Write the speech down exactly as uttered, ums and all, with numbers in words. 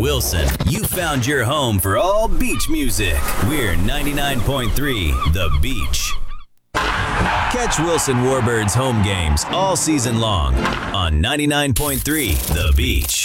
Wilson, you found your home for all beach music. We're ninety-nine point three The Beach. Catch Wilson Warbirds home games all season long on ninety-nine point three The Beach.